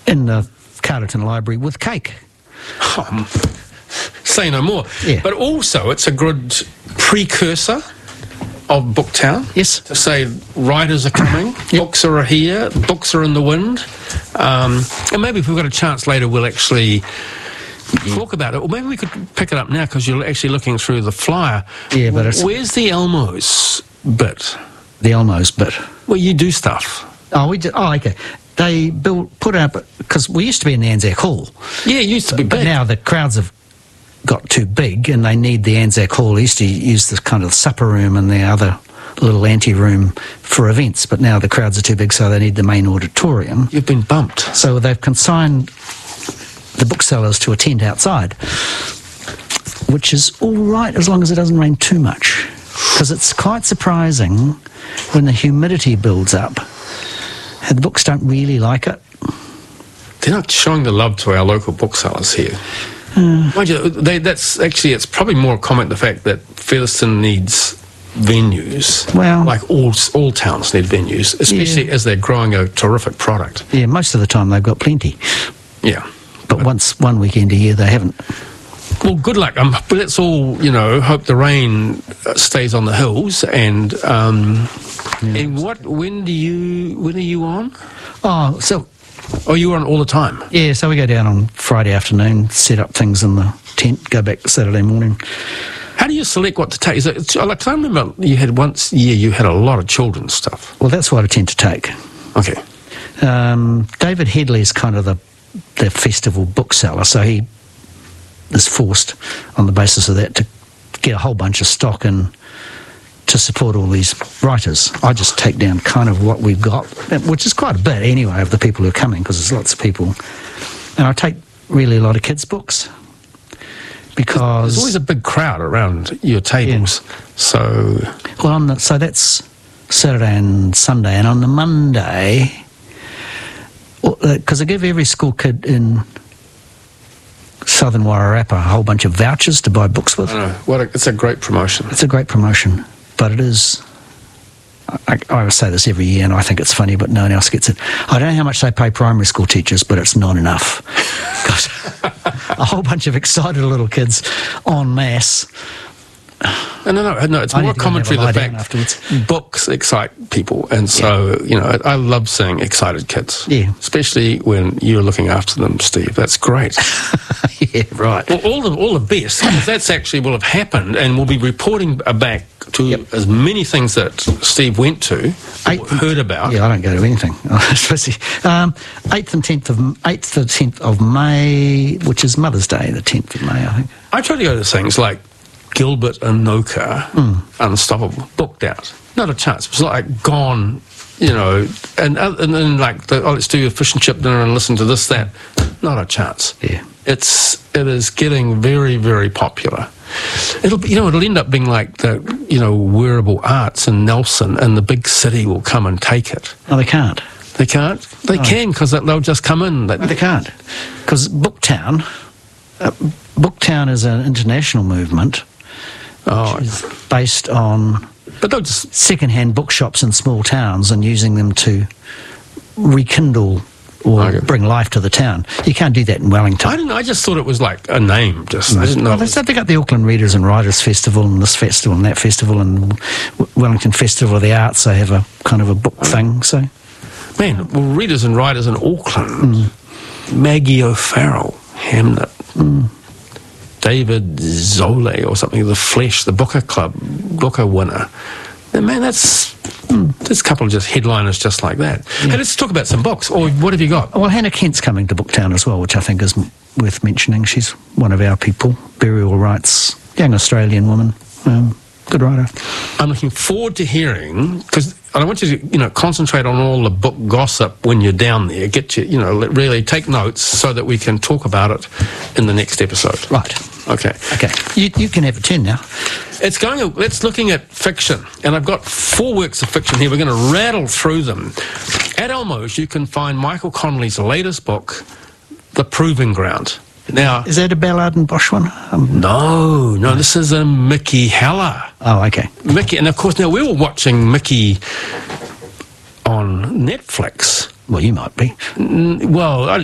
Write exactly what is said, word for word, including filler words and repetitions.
in the Carterton Library with cake. Um, say no more. Yeah. But also, it's a good precursor of Booktown. Yes. To say writers are coming, Yep. books are here, books are in the wind. Um, and maybe if we've got a chance later, we'll actually talk about it. Or maybe we could pick it up now because you're actually looking through the flyer. Yeah, but it's... Where's the Elmos bit? The Elmos bit. Well, you do stuff. Oh, we did, oh, okay. They built, put up, because we used to be in the Anzac Hall. Yeah, it used to be But big. now the crowds have got too big and they need the Anzac Hall. They used to use this kind of supper room and the other little ante-room for events, but now the crowds are too big, so they need the main auditorium. You've been bumped. So they've consigned the booksellers to a tent outside, which is all right as long as it doesn't rain too much, because it's quite surprising when the humidity builds up. And the books don't really like it. They're not showing the love to our local booksellers here. Uh, Mind you, they, that's actually, it's probably more a comment the fact that Featherston needs venues. Well- like all all towns need venues, especially Yeah. as they're growing a terrific product. yeah, most of the time they've got plenty, Yeah. but once one weekend a year they haven't. Well, good luck. Um, but let's all, you know, hope the rain uh, stays on the hills. And um, and what? When do you? When are you on? Oh, so Oh, you're on all the time. yeah, so we go down on Friday afternoon, set up things in the tent, go back Saturday morning. How do you select what to take? Is it, like, I remember you had once a year you had a lot of children's stuff. Well, that's what I tend to take. Okay. Um, David Headley's kind of the the festival bookseller, so he is forced on the basis of that to get a whole bunch of stock in to support all these writers. I just take down kind of what we've got, which is quite a bit anyway of the people who are coming, because there's lots of people. And I take really a lot of kids' books because... There's always a big crowd around your tables. So, Well, on the, so that's Saturday and Sunday, and on the Monday, because I give every school kid in Southern Wairarapa a whole bunch of vouchers to buy books with. I don't know, what a, it's a great promotion. It's a great promotion, but it is... I, I always say this every year, and I think it's funny, but no one else gets it. I don't know how much they pay primary school teachers, but it's not enough. Got a whole bunch of excited little kids en masse. No, no, no, no it's I more need to go and commentary have a of the lie down fact afterwards. books excite people. And so, you know, I, I love seeing excited kids. Yeah. Especially when you're looking after them, Steve. That's great. Yeah, right. Well, all the all the best, because that's actually will have happened, and we'll be reporting back to Yep. as many things that Steve went to, Eight- or heard about. Yeah, I don't go to anything. um, eighth and tenth of eighth to tenth of May, which is Mother's Day, the tenth of May, I think. I try to go to things like Gilbert Anoka, Hmm. Unstoppable, booked out. Not a chance. It was like gone, you know, and and then like, the, oh, let's do a fish and chip dinner and listen to this, that. Not a chance. Yeah. It's, it is getting very, very popular. It'll be, you know, it'll end up being like the, you know, wearable arts in Nelson, and the big city will come and take it. No, they can't. They can't? They No. can, because they'll just come in. They, No, they can't. Because Booktown, uh, Booktown is an international movement oh, which is based on but they'll just, second-hand bookshops in small towns and using them to rekindle or Okay. bring life to the town. You can't do that in Wellington. I didn't know, I just thought it was like a name, just, I didn't know. Well, it was- they got the Auckland Readers and Writers Festival and this festival and that festival and W- Wellington Festival of the Arts. They have a kind of a book thing. So Man, well, readers and writers in Auckland. Maggie O'Farrell, Hamnet. David Zole or something, The Flesh, the Booker Club, Booker winner. And man, that's, there's a couple of just headliners just like that. Hey, let's talk about some books. Or what have you got? well, Hannah Kent's coming to Booktown as well, which I think is m- worth mentioning. She's one of our people, burial rights, young Australian woman, um, good writer. I'm looking forward to hearing, because I want you to, you know, concentrate on all the book gossip when you're down there. Get you, you know, let- really take notes so that we can talk about it in the next episode. Right. Okay. Okay. You, you can have a turn now. It's going. Let's looking at fiction, and I've got four works of fiction here. We're going to rattle through them. At Elmos, you can find Michael Connolly's latest book, The Proving Ground. Now, Is that a Ballard and Bosch one? Um, no, no, this is a Mickey Heller. oh, okay. Mickey, and of course, now we were watching Mickey on Netflix. Well, you might be. Well, I,